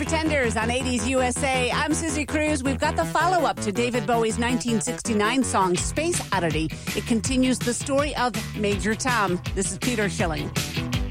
Pretenders on 80s USA. I'm Susie Cruz. We've got the follow-up to David Bowie's 1969 song, Space Oddity. It continues the story of Major Tom. This is Peter Schilling.